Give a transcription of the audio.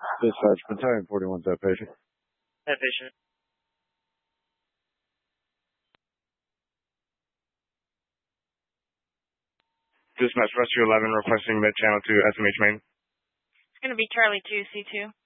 Dispatch, Battalion 41's that patient. That patient. Dispatch, Rescue 11 requesting mid-channel to SMH main. It's going to be Charlie 2, C2.